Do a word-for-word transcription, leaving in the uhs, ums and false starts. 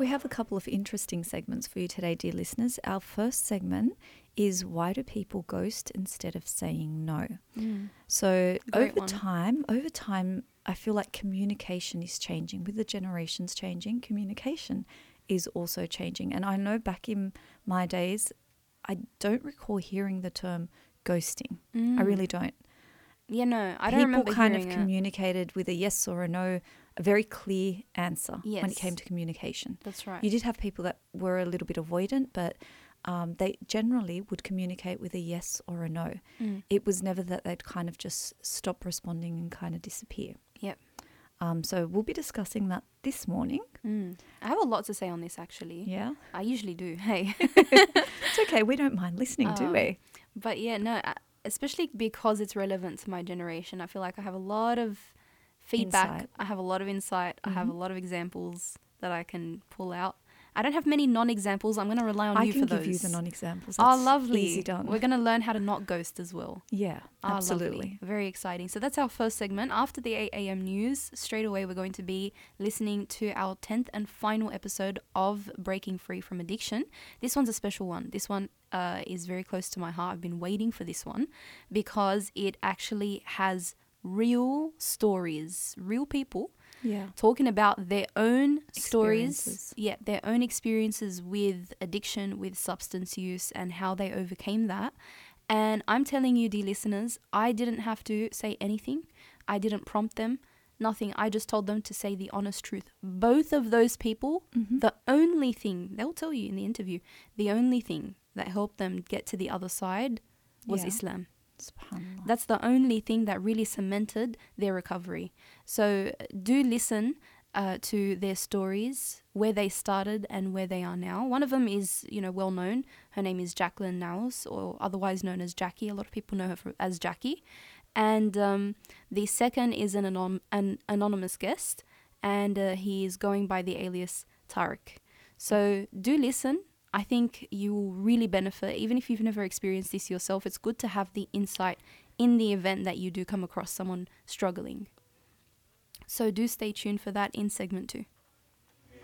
we have a couple of interesting segments for you today, dear listeners. Our first segment is why do people ghost instead of saying no? Mm. So Great over one. time, over time, I feel like communication is changing. With the generations changing, communication is also changing. And I know back in my days, I don't recall hearing the term ghosting. Mm. I really don't. Yeah, no, I People don't remember kind of hearing it. communicated with a yes or a no, a very clear answer when Yes. it came to communication. That's right. You did have people that were a little bit avoidant, but um, they generally would communicate with a yes or a no. Mm. It was never that they'd kind of just stop responding and kind of disappear. Yep. Um, so we'll be discussing that this morning. Mm. I have a lot to say on this, actually. Yeah. I usually do. Hey. It's okay. We don't mind listening, do Um, we? But yeah, no, uh, especially because it's relevant to my generation, I feel like I have a lot of feedback. Insight. I have a lot of insight. I have a Mhm. lot of examples that I can pull out. I don't have many non-examples. I'm going to rely on I you can for give those. you the non-examples. Oh, That's lovely. Easy done. We're going to learn how to not ghost as well. Yeah, Ah, absolutely. lovely. Very exciting. So that's our first segment. After the eight a.m. news, straight away we're going to be listening to our tenth and final episode of Breaking Free from Addiction. This one's a special one. This one uh, is very close to my heart. I've been waiting for this one because it actually has real stories, real people Yeah. talking about their own stories, Experiences. yeah, their own experiences with addiction, with substance use, and how they overcame that. And I'm telling you, dear listeners, I didn't have to say anything. I didn't prompt them, nothing. I just told them to say the honest truth. Both of those people, Mhm. the only thing, they'll tell you in the interview, the only thing that helped them get to the other side was Yeah. Islam. SubhanAllah. That's the only thing that really cemented their recovery. So do listen uh, to their stories, where they started and where they are now. One of them is, you know, well known. Her name is Jacqueline Knowles, or otherwise known as Jackie. A lot of people know her for, as Jackie. And um, the second is an, anon- an anonymous guest, and uh, he is going by the alias Tariq. So do listen. I think you will really benefit. Even if you've never experienced this yourself, it's good to have the insight in the event that you do come across someone struggling. So do stay tuned for that in segment two.